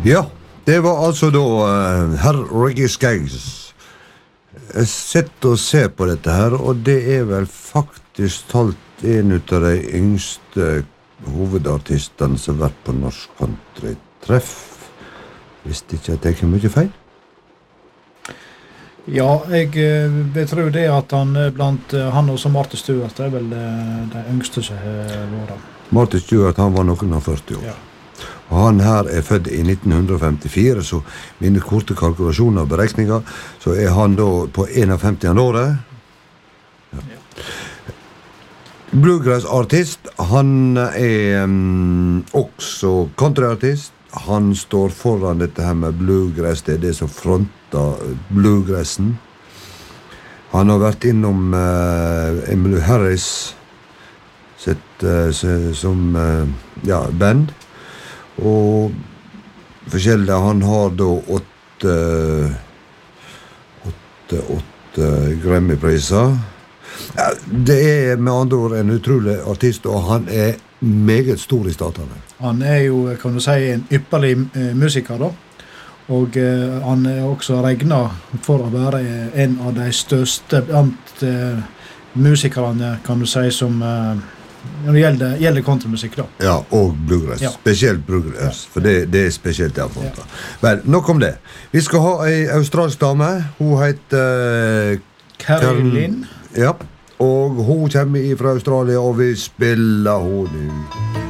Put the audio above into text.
Ja, det var altså da herr Ricky Skaggs. Jeg sitter og ser på dette her, og det vel faktisk talt en av de yngste hovedartistene som har vært på norsk country-treff. Hvis ikke jeg tenker mye feil. Ja, jeg tror det at han blant han og Martin Stewart vel de yngste som har vært. Martin Stewart, han var noen av 40 år. Ja. Og han her født i 1954, så mine korte kalkulasjoner og beregninger, så han da på 51 året. Ja. Bluegrass-artist, han også country-artist. Han står foran dette her med bluegrass, det det som fronter bluegrassen. Han har vært innom Emmylou Harris sitt som band. Og forskjellig, han har da 8 Grammy-priser. Ja, det med andre ord en utrolig artist, og han meget stor i statene. Han jo, kan du si, en ypperlig musiker da. Og han også regnet for å være en av de største blant musikerne, kan du si, som når det gjelder countrymusikk da. Ja, og bluegrass. Ja. Spesielt bluegrass, for det spesielt jeg har fått. Ja. Vel, nok om det. Vi skal ha en australsk dame. Hun heter Carrie Lynn. Ja, og hun kommer fra Australia, og vi spiller hun.